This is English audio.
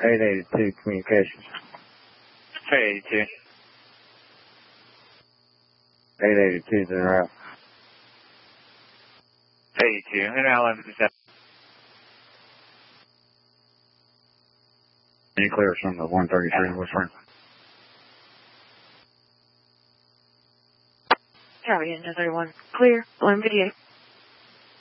882 communications. 882. 882 is en route. 82. And now 1157. Any clear from the 133 West Front? Copy, 1031. Clear, 1158.